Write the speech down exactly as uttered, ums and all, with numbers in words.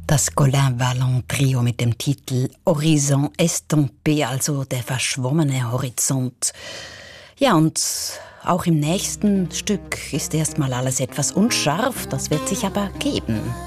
Das Colin-Vallon-Trio mit dem Titel Horizon Estompé, also der verschwommene Horizont. Ja, und auch im nächsten Stück ist erstmal alles etwas unscharf, das wird sich aber geben.